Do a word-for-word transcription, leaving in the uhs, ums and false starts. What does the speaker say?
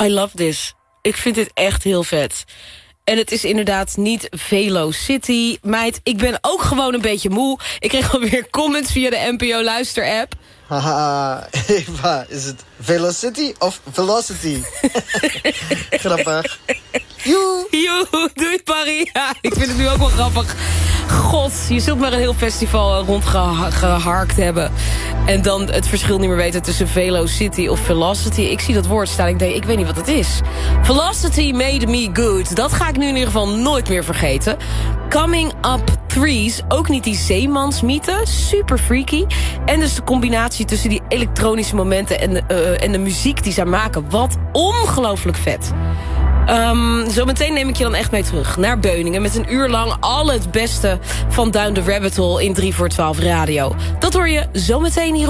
I love this. Ik vind dit echt heel vet. En het is inderdaad niet Velocity. Meid, ik ben ook gewoon een beetje moe. Ik kreeg alweer comments via de N P O Luister-app. Haha, Eva, is het Velocity of Velocity? Grappig. Joe. Joe, doei Paris. Ja, ik vind het nu ook wel grappig. God, je zult maar een heel festival rondgeharkt hebben. En dan het verschil niet meer weten tussen Velocity of Velocity. Ik zie dat woord staan en ik denk, ik weet niet wat het is. Velocity made me good. Dat ga ik nu in ieder geval nooit meer vergeten. Coming Up Threes, ook niet die zeemansmythe. Super freaky. En dus de combinatie tussen die elektronische momenten en de, uh, en de muziek die zij maken. Wat ongelooflijk vet. Um, zometeen neem ik je dan echt mee terug naar Beuningen... met een uur lang al het beste van Down the Rabbit Hole in drie voor twaalf radio. Dat hoor je zometeen hier op